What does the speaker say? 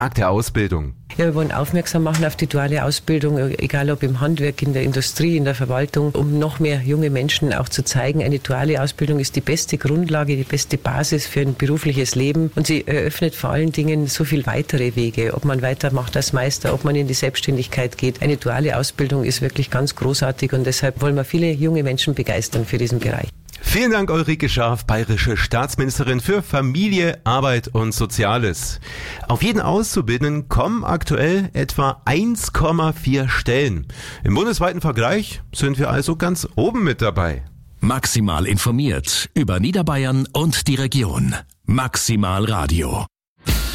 Der Ausbildung. Ja, wir wollen aufmerksam machen auf die duale Ausbildung, egal ob im Handwerk, in der Industrie, in der Verwaltung, um noch mehr junge Menschen auch zu zeigen, eine duale Ausbildung ist die beste Grundlage, die beste Basis für ein berufliches Leben und sie eröffnet vor allen Dingen so viel weitere Wege, ob man weitermacht als Meister, ob man in die Selbstständigkeit geht. Eine duale Ausbildung ist wirklich ganz großartig und deshalb wollen wir viele junge Menschen begeistern für diesen Bereich. Vielen Dank, Ulrike Scharf, bayerische Staatsministerin für Familie, Arbeit und Soziales. Auf jeden Auszubildenden kommen aktuell etwa 1,4 Stellen. Im bundesweiten Vergleich sind wir also ganz oben mit dabei. Maximal informiert über Niederbayern und die Region. Maximal Radio.